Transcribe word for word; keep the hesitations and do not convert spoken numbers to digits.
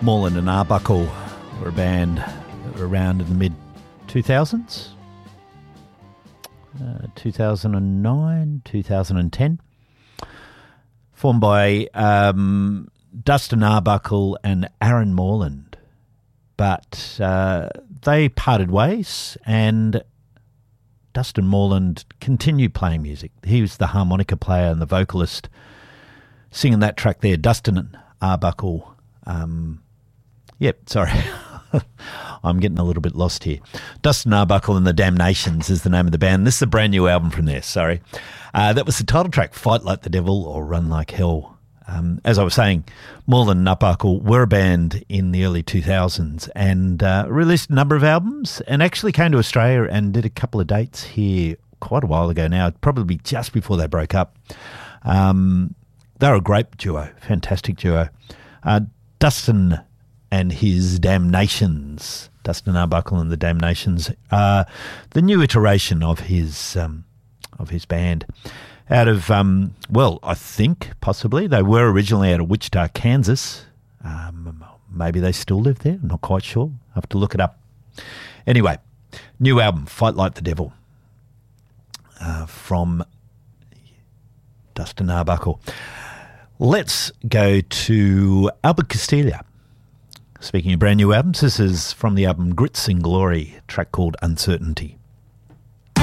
Moreland and Arbuckle were a band that were around in the mid two thousands, uh, two thousand nine, two thousand ten, formed by um, Dustin Arbuckle and Aaron Moreland. But uh, they parted ways, and Dustin Moreland continued playing music. He was the harmonica player and the vocalist singing that track there. Dustin Arbuckle. Um, yep, sorry. I'm getting a little bit lost here. Dustin Arbuckle and the Damnations is the name of the band. This is a brand new album from there, sorry. Uh, that was the title track, Fight Like the Devil or Run Like Hell. Um, as I was saying, Moreland and Arbuckle were a band in the early two thousands and uh, released a number of albums and actually came to Australia and did a couple of dates here quite a while ago now, probably just before they broke up. Um, they were a great duo, fantastic duo. Uh, Dustin and his Damnations, Dustin Arbuckle and the Damnations, uh, the new iteration of his um, of his band. Out of, um, well, I think possibly they were originally out of Wichita, Kansas. Um, maybe they still live there. I'm not quite sure. I have to look it up. Anyway, new album, Fight Like the Devil, uh, from Dustin Arbuckle. Let's go to Albert Castiglia. Speaking of brand new albums, this is from the album Grits in Glory, a track called Uncertainty.